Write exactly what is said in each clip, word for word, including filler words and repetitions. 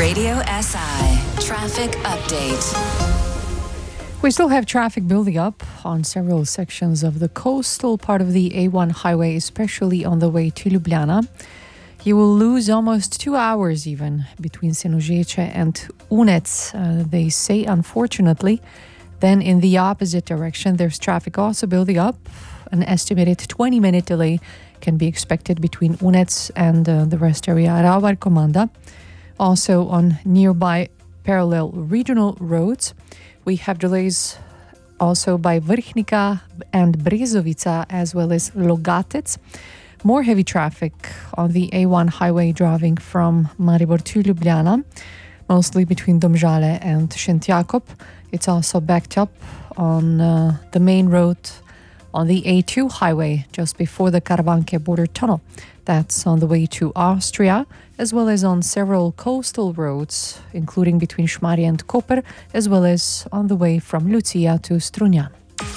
Radio S I Traffic Update. We still have traffic building up on several sections of the coastal part of the A one highway, especially on the way to Ljubljana. You will lose almost two hours even between Senožeče and Unec, uh, they say, unfortunately. Then in the opposite direction, there's traffic also building up. An estimated twenty minute delay can be expected between Unec and uh, the rest area Ravbar Komanda. Also on nearby parallel regional roads, we have delays also by Vrhnika and Brezovica, as well as Logatec. More heavy traffic on the A one highway driving from Maribor to Ljubljana, mostly between Domžale and Šentjakov. It's also backed up on uh, the main road on the A two highway just before the Karavanke border tunnel. That's on the way to Austria, as well as on several coastal roads, including between Šmarje and Koper, as well as on the way from Lucija to Strunjan.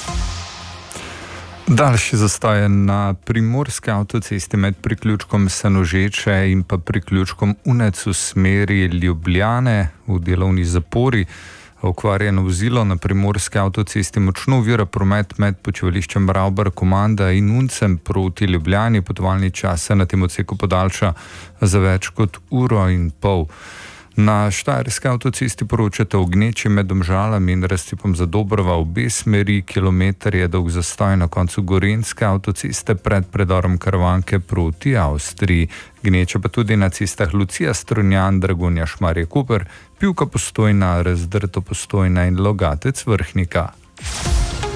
Daljši zastoj na primorski avtocesti med priključkom Senožeče in pa priključkom Unec v smeri Ljubljane v delovni zapori. Okvarjeno vozilo na primorski avtocesti močno ovira promet med počivališčem Ravbar Komanda in Uncem proti Ljubljani. Potovalni čas se na tem odseku podaljša za več kot uro in pol. Na štajerski avtocesti poročate o gneči med Domžalami in razcepom za Dobrova obe smeri. Kilometer je dolg zastoj na koncu Gorenjske avtoceste pred predorom Karavanke proti Avstriji. Gneča pa tudi na cestah Lucija, Strunjan, Dragonja, Šmarje, Koper, Pivka Postojna, Razdrto Postojna in Logatec Vrhnika.